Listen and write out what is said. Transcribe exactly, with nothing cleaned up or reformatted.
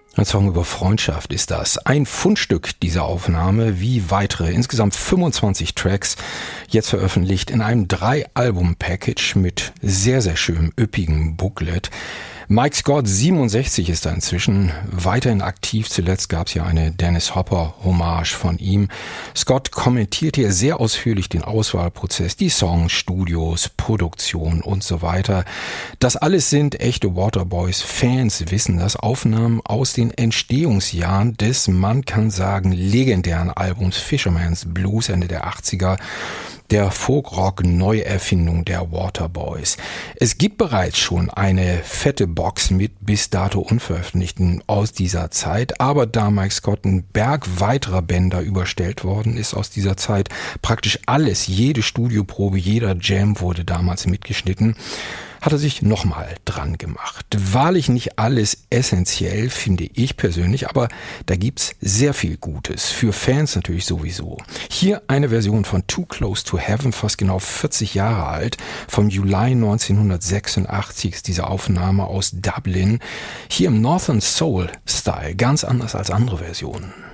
Ein Song über Freundschaft ist das. Ein Fundstück dieser Aufnahme, wie weitere, insgesamt fünfundzwanzig Tracks, jetzt veröffentlicht in einem Drei-Album-Package mit sehr, sehr schönem, üppigem Booklet. Mike Scott, siebenundsechzig, ist da inzwischen weiterhin aktiv. Zuletzt gab es ja eine Dennis Hopper-Hommage von ihm. Scott kommentiert hier sehr ausführlich den Auswahlprozess, die Songs, Studios, Produktion und so weiter. Das alles sind echte Waterboys. Fans wissen das. Aufnahmen aus den Entstehungsjahren des, man kann sagen, legendären Albums Fisherman's Blues Ende der achtziger. Der Folk-Rock-Neuerfindung der Waterboys. Es gibt bereits schon eine fette Box mit bis dato Unveröffentlichten aus dieser Zeit, aber da Mike Scott ein Berg weiterer Bänder überstellt worden ist aus dieser Zeit, praktisch alles, jede Studioprobe, jeder Jam wurde damals mitgeschnitten, hat er sich nochmal dran gemacht. Wahrlich nicht alles essentiell, finde ich persönlich, aber da gibt's sehr viel Gutes. Für Fans natürlich sowieso. Hier eine Version von Too Close to Heaven, fast genau vierzig Jahre alt. Vom Juli neunzehnhundertsechsundachtzig ist diese Aufnahme aus Dublin. Hier im Northern Soul Style, ganz anders als andere Versionen.